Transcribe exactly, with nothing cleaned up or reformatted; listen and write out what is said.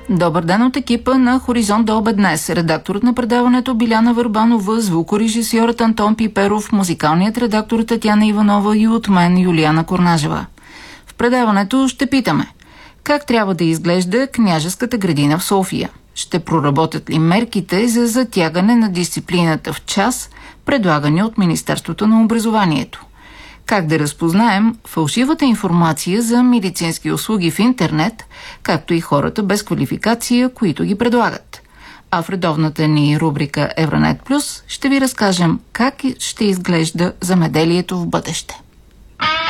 Добър ден от екипа на Хоризонт до обед днес. Редакторът на предаването Биляна Върбанова, звукорежисьорът Антон Пиперов, музикалният редактор Татяна Иванова и от мен Юлиана Корнажева. В предаването ще питаме: как трябва да изглежда Княжеската градина в София? Ще проработят ли мерките за затягане на дисциплината в час, предлагани от Министерството на образованието? Как да разпознаем фалшивата информация за медицински услуги в интернет, както и хората без квалификация, които ги предлагат? А в редовната ни рубрика Евронет Плюс ще ви разкажем как ще изглежда земеделието в бъдеще.